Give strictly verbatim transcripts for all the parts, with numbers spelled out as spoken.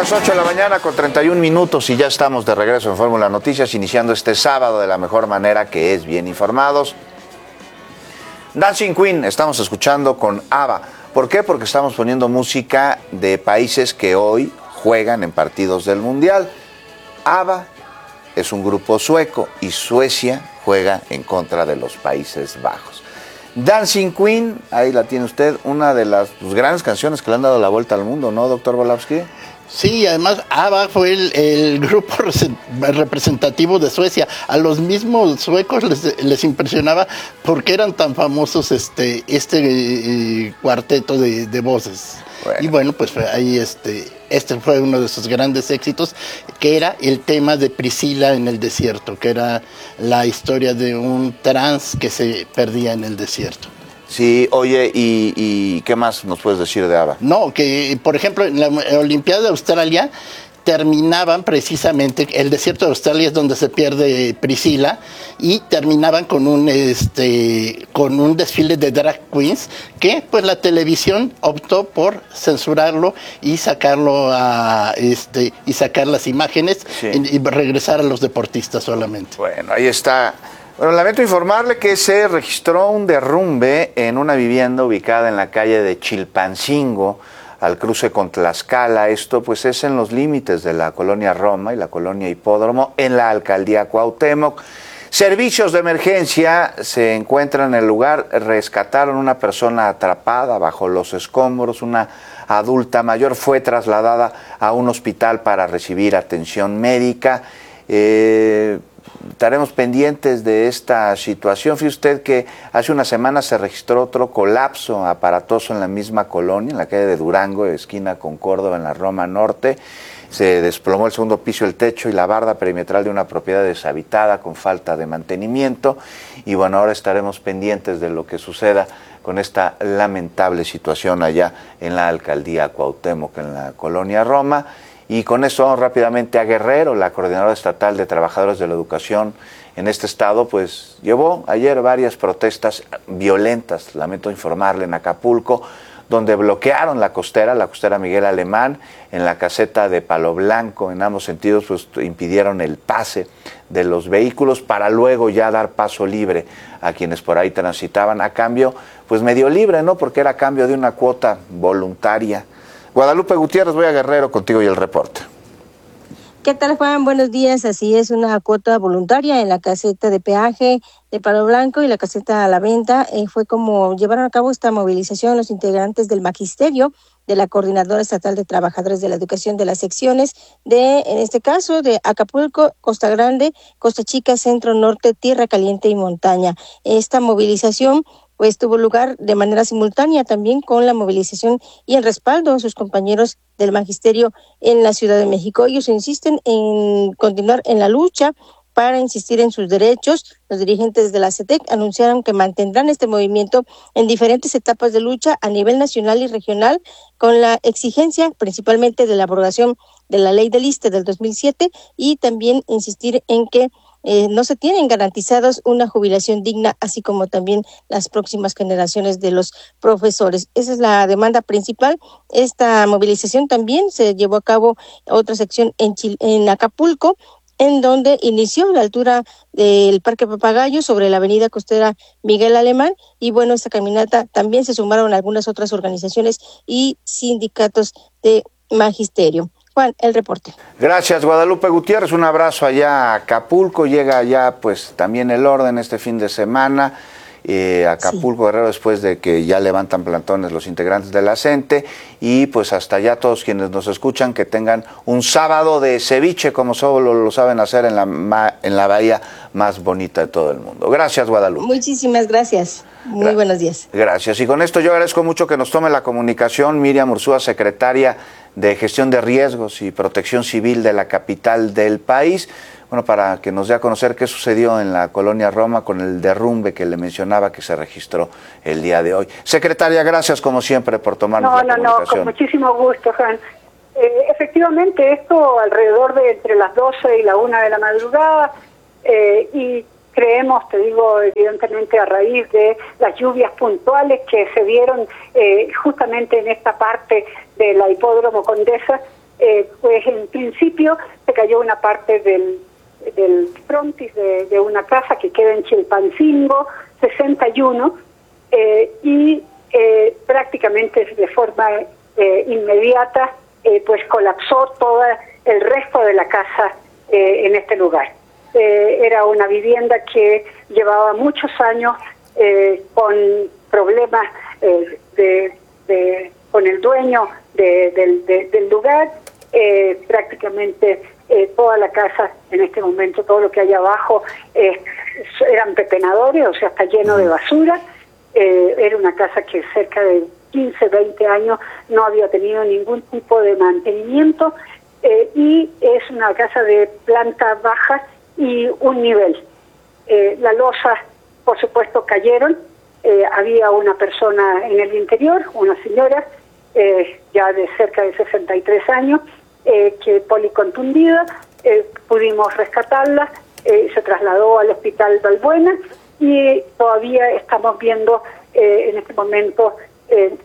las ocho de la mañana con treinta y un minutos y ya estamos de regreso en Fórmula Noticias, iniciando este sábado de la mejor manera, que es bien informados. Dancing Queen, estamos escuchando con ABBA. ¿Por qué? Porque estamos poniendo música de países que hoy juegan en partidos del Mundial. ABBA es un grupo sueco y Suecia juega en contra de los Países Bajos. Dancing Queen, ahí la tiene usted, una de las pues, grandes canciones que le han dado la vuelta al mundo, ¿no, doctor Volavsky? Sí, además ABBA fue el, el grupo representativo de Suecia. A los mismos suecos les, les impresionaba porque eran tan famosos este, este eh, cuarteto de, de voces. Bueno. Y bueno, pues ahí este, este fue uno de sus grandes éxitos, que era el tema de Priscila en el desierto, que era la historia de un trans que se perdía en el desierto. Sí, oye, ¿y, y qué más nos puedes decir de ABBA? No, que por ejemplo en la Olimpiada de Australia terminaban precisamente, el desierto de Australia es donde se pierde Priscila, y terminaban con un este con un desfile de drag queens que pues la televisión optó por censurarlo y sacarlo a este y sacar las imágenes, sí, y, y regresar a los deportistas solamente. Bueno, ahí está. Bueno, lamento informarle que se registró un derrumbe en una vivienda ubicada en la calle de Chilpancingo, al cruce con Tlaxcala. Esto pues es en los límites de la colonia Roma y la colonia Hipódromo, en la alcaldía Cuauhtémoc. Servicios de emergencia se encuentran en el lugar, rescataron una persona atrapada bajo los escombros, una adulta mayor fue trasladada a un hospital para recibir atención médica. Eh, estaremos pendientes de esta situación. Fíjese usted que hace una semana se registró otro colapso aparatoso en la misma colonia, en la calle de Durango, esquina con Córdoba, en la Roma Norte. Se desplomó el segundo piso, el techo y la barda perimetral de una propiedad deshabitada con falta de mantenimiento. Y bueno, ahora estaremos pendientes de lo que suceda con esta lamentable situación allá en la alcaldía Cuauhtémoc, en la colonia Roma. Y con eso vamos rápidamente a Guerrero. La Coordinadora Estatal de Trabajadores de la Educación en este estado pues llevó ayer varias protestas violentas, lamento informarle, en Acapulco, donde bloquearon la costera, la costera Miguel Alemán, en la caseta de Palo Blanco, en ambos sentidos pues impidieron el pase de los vehículos para luego ya dar paso libre a quienes por ahí transitaban, a cambio pues medio libre, ¿no? Porque era a cambio de una cuota voluntaria. Guadalupe Gutiérrez, voy a Guerrero contigo y el reporte. ¿Qué tal, Juan? Buenos días. Así es, una cuota voluntaria en la caseta de peaje de Palo Blanco y la caseta a la venta. Eh, fue como llevaron a cabo esta movilización los integrantes del magisterio de la Coordinadora Estatal de Trabajadores de la Educación de las secciones de, en este caso, de Acapulco, Costa Grande, Costa Chica, Centro, Norte, Tierra Caliente y Montaña. Esta movilización pues tuvo lugar de manera simultánea también con la movilización y el respaldo a sus compañeros del magisterio en la Ciudad de México. Ellos insisten en continuar en la lucha para insistir en sus derechos. Los dirigentes de la C E T E C anunciaron que mantendrán este movimiento en diferentes etapas de lucha a nivel nacional y regional, con la exigencia principalmente de la abrogación de la ley del I S S S T E del dos mil siete y también insistir en que Eh, no se tienen garantizados una jubilación digna, así como también las próximas generaciones de los profesores. Esa es la demanda principal. Esta movilización también se llevó a cabo otra sección en, Chil- en Acapulco, en donde inició a la altura del Parque Papagayo sobre la avenida costera Miguel Alemán. Y bueno, esta caminata también se sumaron algunas otras organizaciones y sindicatos de magisterio. Juan, el reporte. Gracias, Guadalupe Gutiérrez. Un abrazo allá a Acapulco. Llega ya pues también el orden este fin de semana. Eh, Acapulco, sí. Guerrero, después de que ya levantan plantones los integrantes de la CENTE. Y pues hasta allá todos quienes nos escuchan, que tengan un sábado de ceviche, como solo lo saben hacer en la, en la bahía más bonita de todo el mundo. Gracias, Guadalupe. Muchísimas gracias. Muy Gra- buenos días. Gracias. Y con esto yo agradezco mucho que nos tome la comunicación Miriam Ursúa, secretaria de Gestión de Riesgos y Protección Civil de la capital del país, bueno, para que nos dé a conocer qué sucedió en la colonia Roma con el derrumbe que le mencionaba que se registró el día de hoy. Secretaria, gracias como siempre por tomarnos no, la no, comunicación. No, con muchísimo gusto, Juan. Eh, efectivamente, esto alrededor de entre las doce y la una de la madrugada, eh, y creemos, te digo, evidentemente a raíz de las lluvias puntuales que se dieron eh, justamente en esta parte de la Hipódromo Condesa, Eh, pues en principio se cayó una parte del, del frontis de, de una casa que queda en Chilpancingo, sesenta y uno, eh, y eh, prácticamente de forma eh, inmediata eh, pues colapsó todo el resto de la casa eh, en este lugar. Eh, era una vivienda que llevaba muchos años eh, con problemas eh, de, de, con el dueño de, de, de, del lugar. Eh, prácticamente eh, toda la casa en este momento, todo lo que hay abajo eh, eran pepenadores, o sea, está lleno de basura. Eh, era una casa que cerca de quince, veinte años no había tenido ningún tipo de mantenimiento, eh, y es una casa de planta baja y un nivel. Eh, las losas, por supuesto, cayeron. Eh, había una persona en el interior, una señora eh, ya de cerca de sesenta y tres años, eh, que policontundida, eh, pudimos rescatarla, eh, se trasladó al hospital Balbuena y todavía estamos viendo eh, en este momento eh,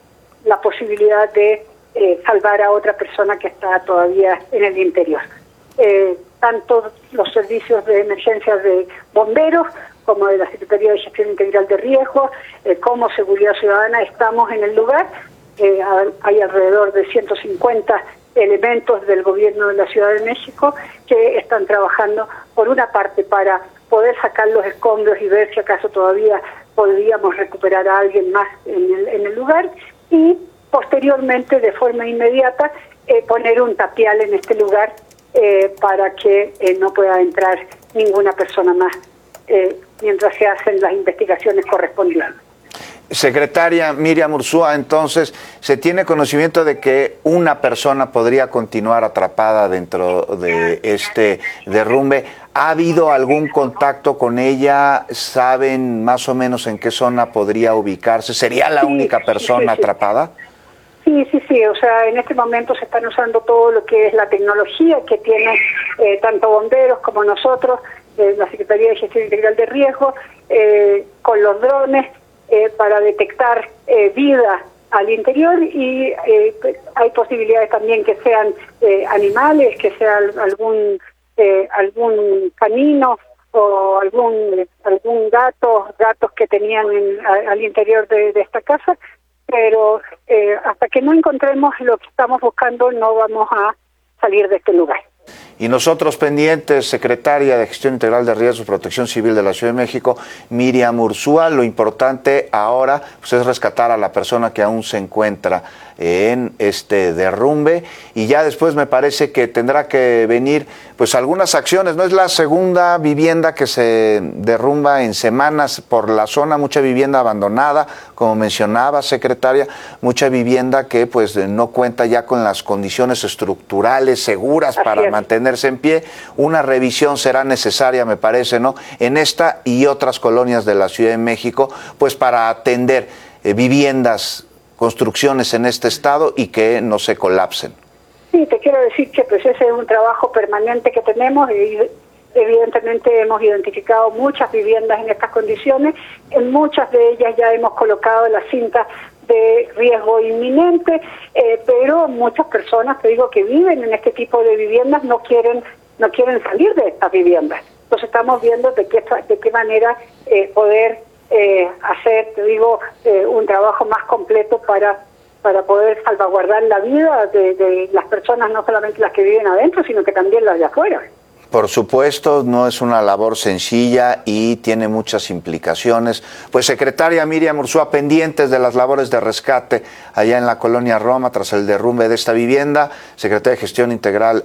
la posibilidad de eh, salvar a otra persona que está todavía en el interior. Eh, tanto los servicios de emergencia de bomberos como de la Secretaría de Gestión Integral de Riesgos, eh, como Seguridad Ciudadana, estamos en el lugar. Eh, hay alrededor de ciento cincuenta elementos del gobierno de la Ciudad de México que están trabajando, por una parte, para poder sacar los escombros y ver si acaso todavía podríamos recuperar a alguien más en el, en el lugar, y posteriormente, de forma inmediata, eh, poner un tapial en este lugar eh, para que eh, no pueda entrar ninguna persona más eh, mientras se hacen las investigaciones correspondientes. Secretaria Miriam Ursúa, entonces, ¿se tiene conocimiento de que una persona podría continuar atrapada dentro de este derrumbe? ¿Ha habido algún contacto con ella? ¿Saben más o menos en qué zona podría ubicarse? ¿Sería la Sí, única persona sí, sí. atrapada? Sí, sí, sí, o sea, en este momento se están usando todo lo que es la tecnología que tiene eh, tanto bomberos como nosotros, eh, la Secretaría de Gestión Integral de Riesgos, eh, con los drones, eh, para detectar eh, vida al interior, y eh, hay posibilidades también que sean eh, animales, que sea algún eh, algún canino o algún algún gato, gatos que tenían en, a, al interior de, de esta casa, pero eh, hasta que no encontremos lo que estamos buscando no vamos a salir de este lugar. Y nosotros pendientes, Secretaria de Gestión Integral de Riesgos y Protección Civil de la Ciudad de México, Miriam Ursúa, lo importante ahora pues, es rescatar a la persona que aún se encuentra en este derrumbe, y ya después me parece que tendrá que venir pues algunas acciones. No es la segunda vivienda que se derrumba en semanas por la zona, mucha vivienda abandonada, como mencionaba, secretaria, mucha vivienda que pues no cuenta ya con las condiciones estructurales seguras para mantenerse en pie. Una revisión será necesaria, me parece, ¿no?, en esta y otras colonias de la Ciudad de México, pues para atender eh, viviendas, construcciones en este estado y que no se colapsen. Sí, te quiero decir que pues ese es un trabajo permanente que tenemos, y evidentemente hemos identificado muchas viviendas en estas condiciones. En muchas de ellas ya hemos colocado la cinta de riesgo inminente, eh, pero muchas personas, te digo, que viven en este tipo de viviendas no quieren no quieren salir de estas viviendas. Entonces estamos viendo de qué de qué manera eh, poder eh, hacer, te digo, eh, un trabajo más completo para para poder salvaguardar la vida de, de las personas, no solamente las que viven adentro, sino que también las de afuera. Por supuesto, no es una labor sencilla y tiene muchas implicaciones. Pues, secretaria Miriam Ursúa, pendientes de las labores de rescate allá en la colonia Roma tras el derrumbe de esta vivienda, secretaria de Gestión Integral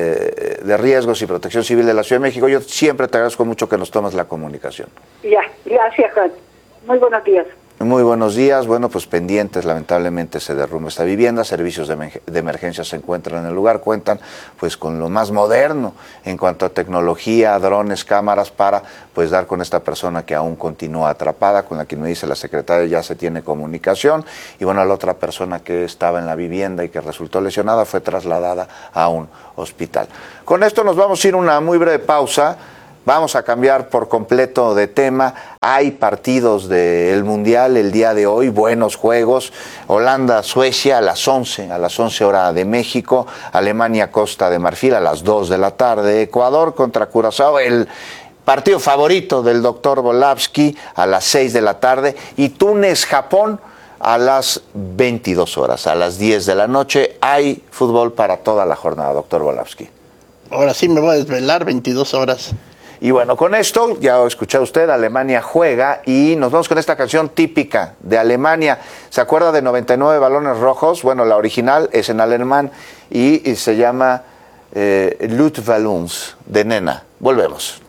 eh, de Riesgos y Protección Civil de la Ciudad de México. Yo siempre te agradezco mucho que nos tomes la comunicación. Ya, gracias, Juan. Muy buenos días. Muy buenos días. Bueno, pues pendientes, lamentablemente se derrumba esta vivienda. Servicios de, de emergencia se encuentran en el lugar, cuentan pues con lo más moderno en cuanto a tecnología, drones, cámaras, para pues dar con esta persona que aún continúa atrapada, con la que me dice la secretaria ya se tiene comunicación. Y bueno, la otra persona que estaba en la vivienda y que resultó lesionada fue trasladada a un hospital. Con esto nos vamos a ir a una muy breve pausa. Vamos a cambiar por completo de tema. Hay partidos del Mundial el día de hoy, buenos juegos. Holanda, Suecia a las once, a las once hora de México. Alemania, Costa de Marfil a las dos de la tarde. Ecuador contra Curazao, el partido favorito del doctor Volavsky a las seis de la tarde. Y Túnez, Japón a las veintidós horas, a las diez de la noche. Hay fútbol para toda la jornada, doctor Volavsky. Ahora sí me voy a desvelar, veintidós horas. Y bueno, con esto, ya ha escuchado usted, Alemania juega y nos vamos con esta canción típica de Alemania. ¿Se acuerda de noventa y nueve balones rojos? Bueno, la original es en alemán y, y se llama eh, Luftballons de Nena. Volvemos.